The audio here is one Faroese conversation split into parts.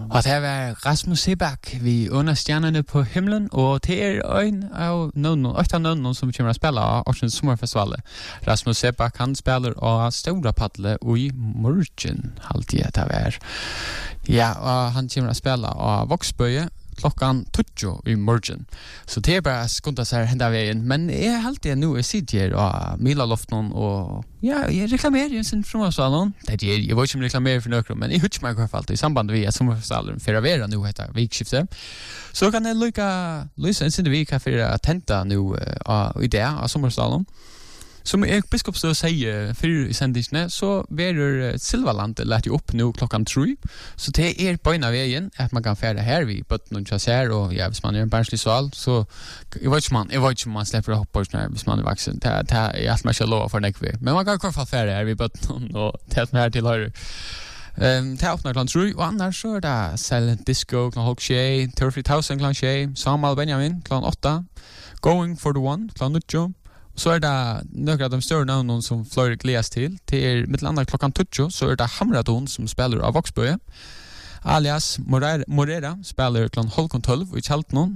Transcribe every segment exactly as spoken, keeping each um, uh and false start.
Og det var Rasmus Seebach, vi under stjernerne på himlen, og det er en av noen, åtte av noen som kommer å spille av Årsens sommerfestival. Rasmus Seebach, han spiller av Stora Paddle og i morgen, alltid det var. Ja, og han kommer å spille av Voksbøye, klockan tjugo i morgon. Så det är bara skunda så här hända vägen. Men jag är alltid nu i sitter och Mila Lofton och ja, jag reklamerar ju sin fromsalon. Det är jag vet inte om reklamerar för något, men i hutch mig i alla fall i samband med sommarfestivalen för att vara nu heter vikskifte. Så kan jag lycka lyssna in sin vecka för att tenta nu uh, idé av sommarfestivalen. Som Erik Biskopstø sier før i sendingene, så verer Silvaland lett jo opp nå klokkan tre. Så det er bøyna veien at man kan fære her vi bøtten og kjasser, og ja, hvis man er en barnslig sval, så jeg vet ikke man, jeg vet ikke om man slipper å hoppe sånn her hvis man er vaksen. Det, det er alt man ikke lov for nekve. Men man kan i hvert fall fære her vi bøtten og det som er her til høyre. Um, det er åpnet klokkan tre, og annars så er det Silent Disco klokkan halv tjei, Turfree Thousand klokkan tjei, Samal Benjamin klokkan åtta, Going for the One klokkan nitjo. Så är det några av de större namnen som Flöjr gläds till. Det är mitt andra klockan tjugo så är det Hamradon som spelar av Voxbøye. Alias Morera, Morera spelar klockan halv tolv i Kjaltnon.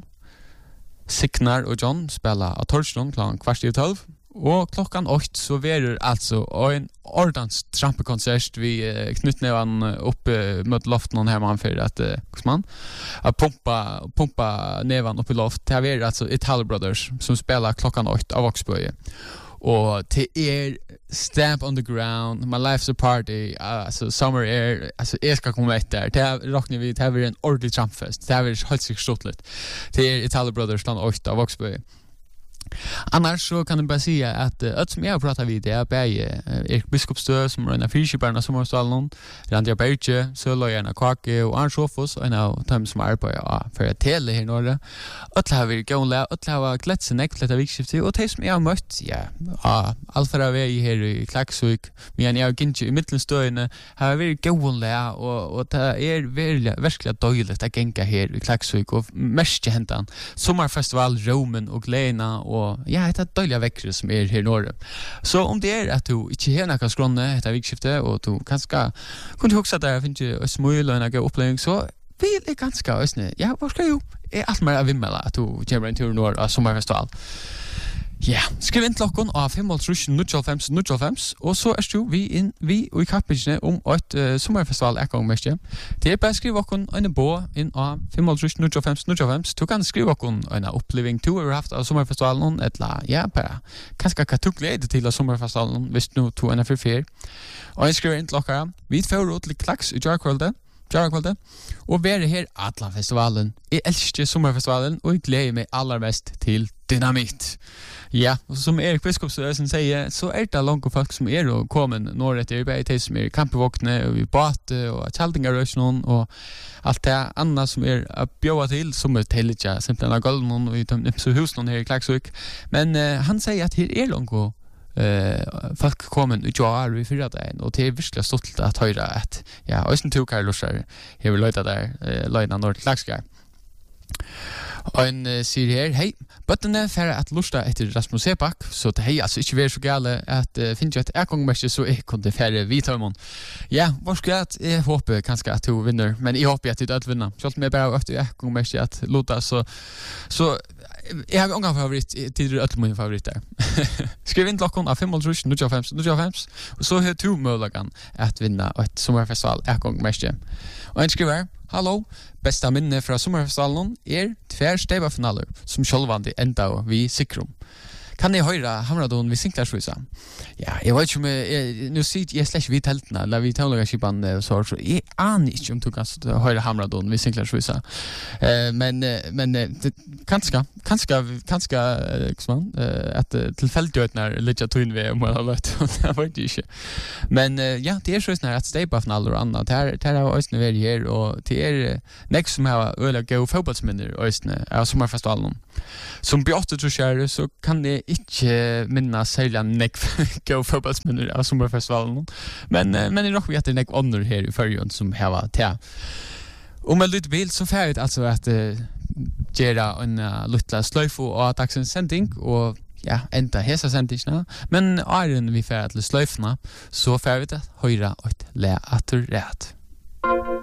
Signar och John spelar av Torslund klockan kvart i tolv. Och klockan åtta så verer alltså en ordans trampekonsert vi eh, knyttnevan uppe mot loften här man för att eh, man att pumpa pumpa nevan upp i loft. Det är alltså Italo Brothers som spelar klockan åtta av Voxbøye. Och det är Stamp on the Ground, My Life's a Party, alltså Summer Air, alltså jag ska komma ut där. Det rockar vi, det är en ordentlig trampfest. Det är helt sikkert stort. Det är Italo Brothers klockan åtta av Voxbøye. Annars så kan jag bara säga att uh, allt som jag pratar vid det är bäge uh, Erik Biskopstø som är en av fyrkipparna som har stallen, Randia Berge, Søløyarna Kake och Arne Sofos och en av dem som arbetar för att tele här i Norge. Alla har vi gånglea, alla har glätt sig nekv till detta vikskifte och det som jag har mött, ja, uh, allfara väg här i Klaksvik, men jag har inte i mittlenstøyene har vi gånglea och, och det är verkligen verkligen dåligt att gänga här i Klaksvik och mest hentan sommarfestival, Romen och Glena och ja, det är dåliga veckor som är här i norr. Så om det är att du inte har några skrånne detta vikskifte och du kanske kunde också där finns ju en smul och en god upplevelse så vill det ganska ösne. Ja, vad ska ju är allt mer av vimmela att du kommer in till norr av sommarfestival. Ja, skriv in klokken av fem tre null fem null fem og så er jo vi inn vi og i kappingene om et uh, sommerfestival er gang mest. Det er bare skriv okken en bo inn av fem tre null fem null fem. Du kan skrive okken en oppleving du har haft av sommerfestivalen eller ja, bare kanskje hva du gleder til av sommerfestivalen hvis du tog en for fer. Og jeg skriver inn klokken vi får ut til klaks i Jarkvalde. Jarkvalde. Og være her alle festivalen. Jeg elsker sommerfestivalen og jeg gleder meg aller mest til Dynamit. Ja, og som Erik Biskopstø sier, så er det langt folk som er og kommer når etter bare til som er kampevåkne og i bate og kjeldingarøsjonen og alt det andre som er å bjøve til, som er til ikke simpelthen av gulven og i de nymse husene her i Klaksvik. Men uh, han sier at her er langt uh, folk kommer ut og er i fyrre dagen, og det er virkelig stolt at høre at ja, Øysten Tukar Lorser har vi løyta der, uh, løyna når til Klakskar. Og en uh, sier her, hei, bøttene færre at lusta etter Rasmus Seebach, så det hei, altså ikke være så gale at uh, finner jeg et ekongmerke, så jeg kunne færre vidtøymon. Ja, var skal jeg, jeg håper kanskje at du vinner, men jeg håper at du ikke vinner. Selv om jeg bare har økt ekongmerke at luta, så, så jeg har unga favorit, tidligere øttel min favorit der. Skriv inn klokken av fem tre null fem null fem, og så har du muligheten at vinne et sommerfestival ekongmerke. Og en skriver, hallo, bästa minne fra sommerfestivalen er tver stebafinaler som sjølvandi enda vi sikrum. Kan jeg høre Hamradon vi Sinklersvisa? Ja, jeg vet ikke om jeg, nu sier jeg slett vi teltene, eller vi tavlagerskipan så, så jeg aner ikke om du kan høre Hamradon vi Sinklersvisa. Eh, men, men det, kanskje, kanskje, kanskje, ikke man, at tilfeldighetene er litt av tøyen vi om jeg har løtt, det vet jeg ikke. Men ja, det er sånn at stebafinaler og annet, det er, det er også vært her, og det er nek som har øyelig gode fotballsminner også av sommerfestivalen. Som bjørte tror jeg, så kan det ikke minna særlig nek gå fotballsminner av sommerfestivalen. Men, men jeg råkker vi at det er nek ånder her i førjen som har til. Om jeg lytter bil, så får jeg altså at uh, gjøre en uh, lytte sløyfo av dagsens sending, og ja, enda hesa sendingene. Men er vi får til sløyfene, så får vi til høyre og le atter rett.